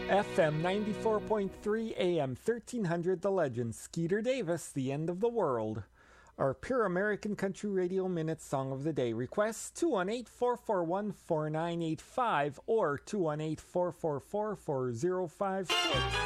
FM 94.3 AM 1300 The Legend, Skeeter Davis, The End of the World. Our Pure American Country Radio Minute Song of the Day requests 218-441-4985 or 218-444-4056.